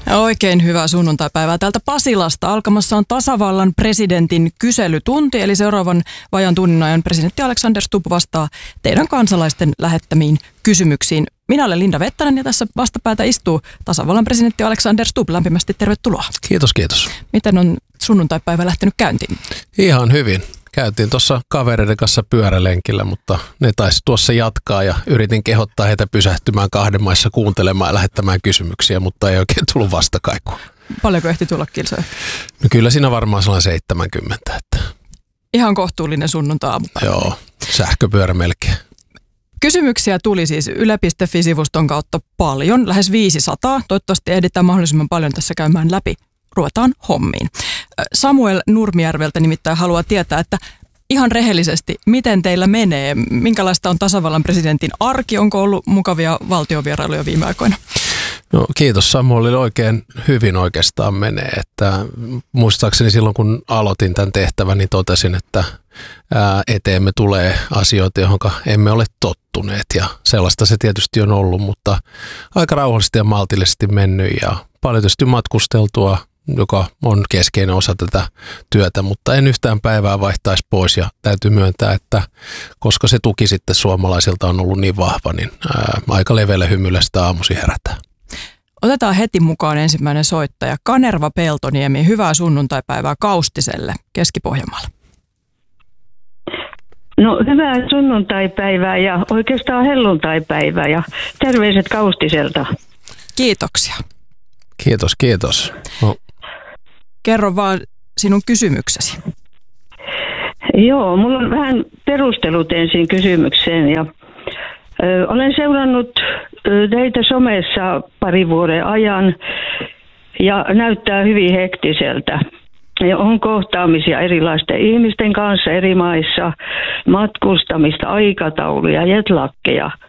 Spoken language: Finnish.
Oikein hyvää sunnuntaipäivää. Täältä Pasilasta alkamassa on tasavallan presidentin kyselytunti, eli seuraavan vajan tunnin ajan presidentti Alexander Stubb vastaa teidän kansalaisten lähettämiin kysymyksiin. Minä olen Linda Vettänen ja tässä vastapäätä istuu tasavallan presidentti Alexander Stubb. Lämpimästi tervetuloa. Kiitos, kiitos. Miten on sunnuntaipäivä lähtenyt käyntiin? Ihan hyvin. Käytiin tuossa kavereiden kanssa pyörälenkillä, mutta ne taisi tuossa jatkaa ja yritin kehottaa heitä pysähtymään kahden maissa kuuntelemaan ja lähettämään kysymyksiä, mutta ei oikein tullut vastakaikua. Paljonko ehti tulla kilsoja? No kyllä siinä varmaan sellainen 70. Että... Ihan kohtuullinen sunnuntai-aamupäivä. Joo, sähköpyörä melkein. Kysymyksiä tuli siis yle.fi-sivuston kautta paljon, lähes 500. Toivottavasti ehditään mahdollisimman paljon tässä käymään läpi. Ruvetaan hommiin. Samuel Nurmijärveltä nimittäin haluaa tietää, että ihan rehellisesti, miten teillä menee? Minkälaista on tasavallan presidentin arki? Onko ollut mukavia valtiovierailuja viime aikoina? No kiitos, Samuelille oikein hyvin oikeastaan menee. Että muistaakseni silloin kun aloitin tämän tehtävän, niin totesin, että eteemme tulee asioita, johon emme ole tottuneet ja sellaista se tietysti on ollut, mutta aika rauhallisesti ja maltillisesti mennyt ja paljon tietysti matkusteltua, joka on keskeinen osa tätä työtä, mutta en yhtään päivää vaihtaisi pois ja täytyy myöntää, että koska se tuki sitten suomalaisilta on ollut niin vahva, niin aika leveällä hymyllä sitä aamuisin herätään. Otetaan heti mukaan ensimmäinen soittaja. Kanerva Peltoniemi, hyvää sunnuntaipäivää Kaustiselle Keski-Pohjanmaalla. No hyvää sunnuntaipäivää ja oikeastaan helluntaipäivää ja terveiset Kaustiselta. Kiitoksia. Kiitos, kiitos. No. Kerro vaan sinun kysymyksesi. Joo, mulla on vähän perustelut ensin kysymykseen ja olen seurannut teitä somessa pari vuoden ajan ja näyttää hyvin hektiseltä. Ja on kohtaamisia erilaisten ihmisten kanssa eri maissa, matkustamista, aikatauluja, jetlakkeja.